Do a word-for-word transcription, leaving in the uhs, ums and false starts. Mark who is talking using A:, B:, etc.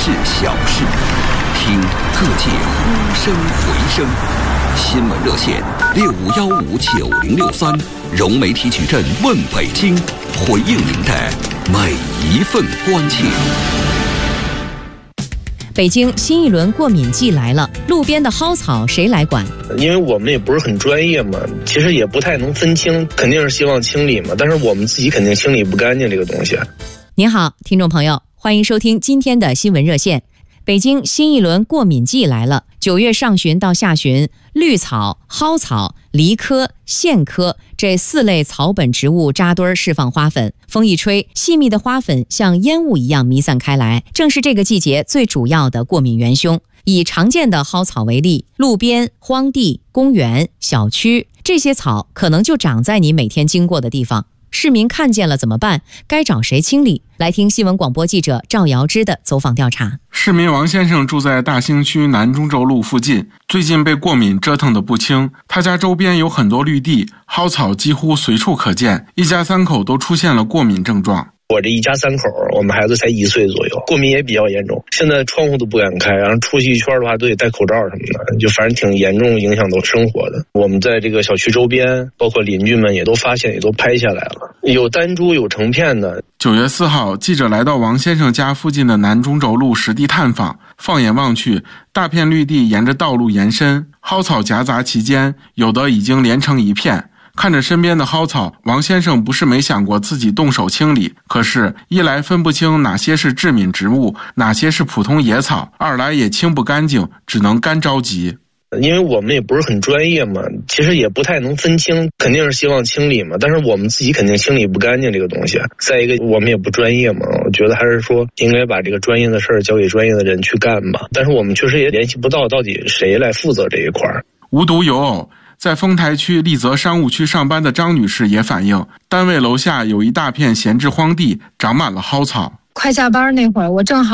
A: 事小事，听各界呼声回声。新闻热线六五幺五九零六三，融媒体矩阵问北京，回应您的每一份关切。
B: 北京新一轮过敏季来了，路边的蒿草谁来管？
C: 因为我们也不是很专业嘛，其实也不太能分清，肯定是希望清理嘛，但是我们自己肯定清理不干净这个东西。
B: 您好，听众朋友，欢迎收听今天的新闻热线。北京新一轮过敏季来了，九月上旬到下旬，绿草、蒿草、梨科、苋科这四类草本植物扎堆释放花粉，风一吹，细密的花粉像烟雾一样弥散开来，正是这个季节最主要的过敏元凶。以常见的蒿草为例，路边、荒地、公园、小区，这些草可能就长在你每天经过的地方。市民看见了怎么办？该找谁清理？来听新闻广播记者赵瑶芝的走访调查。
D: 市民王先生住在大兴区南中轴路附近，最近被过敏折腾得不轻。他家周边有很多绿地，蒿草几乎随处可见，一家三口都出现了过敏症状。
C: 我这一家三口，我们孩子才一岁左右，过敏也比较严重，现在窗户都不敢开，然后出去一圈的话都得戴口罩什么的，就反正挺严重，影响到生活的。我们在这个小区周边，包括邻居们也都发现，也都拍下来了，有单株有成片的。
D: 九月四号，记者来到王先生家附近的南中轴路实地探访，放眼望去，大片绿地沿着道路延伸，蒿草夹杂其间，有的已经连成一片。看着身边的蒿草，王先生不是没想过自己动手清理，可是一来分不清哪些是致敏植物，哪些是普通野草，二来也清不干净，只能干着急。
C: 因为我们也不是很专业嘛，其实也不太能分清，肯定是希望清理嘛，但是我们自己肯定清理不干净这个东西。再一个，我们也不专业嘛，我觉得还是说应该把这个专业的事儿交给专业的人去干吧。但是我们确实也联系不到到底谁来负责这一块。
D: 无独有偶，在丰台区丽泽商务区上班的张女士也反映，单位楼下有一大片闲置荒地，长满了蒿草。
E: 快下班那会儿，我正好